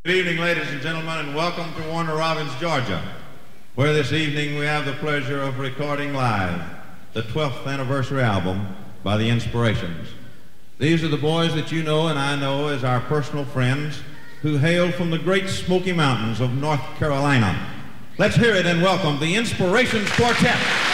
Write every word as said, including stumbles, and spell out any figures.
Good evening, ladies and gentlemen, and welcome to Warner Robins, Georgia, where this evening we have the pleasure of recording live the twelfth anniversary album by The Inspirations. These are the boys that you know and I know as our personal friends who hail from the great Smoky Mountains of North Carolina. Let's hear it and welcome the Inspirations Quartet.